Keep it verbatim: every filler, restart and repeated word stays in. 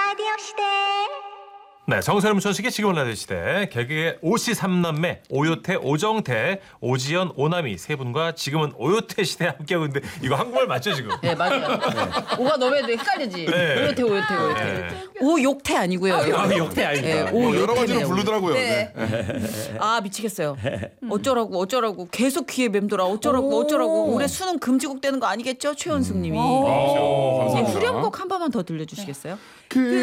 라디오 시대. 네, 정선의 문천식의 지금은 라디오 시대 개그의 오씨 삼남매 오요태, 오정태, 오지연, 오남이 세 분과 지금은 오요태 시대에 함께하고 있는데 이거 한국말 맞죠 지금? 네 맞아요. 오가 너무 헷갈리지. 네. 오요태 오요태 오요태. 네. 오욕태 아니고요. 아, 욕태 아닙니다. 네, 뭐 여러 가지로 오욕태네요. 부르더라고요. 네. 아 미치겠어요. 어쩌라고 어쩌라고 계속 귀에 맴돌아. 어쩌라고 어쩌라고. 올해 수능 금지곡 되는 거 아니겠죠? 최원숙님이. 오, 네, 감사합니다. 후렴곡 한 번만 더 들려주시겠어요? 그